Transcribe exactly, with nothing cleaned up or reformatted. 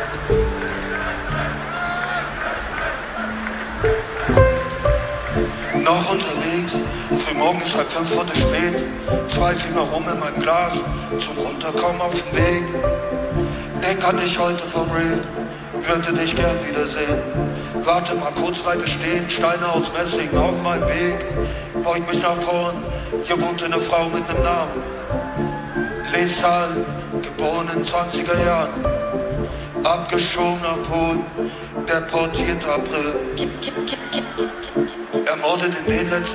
Noch unterwegs, frühmorgen ist halb fünf Uhr spät. Zwei Finger rum in meinem Glas, zum Runterkommen auf dem Weg. Denk an dich heute vom Raid, würde dich gern wiedersehen. Warte mal kurz, bleib bestehen, Steine aus Messing auf meinem Weg. Beug mich nach vorn, hier wohnt eine Frau mit nem Namen. Lesal, geboren in zwanziger Jahren. Abgeschoben ab Polen, deportiert April. Ermordet in den letzten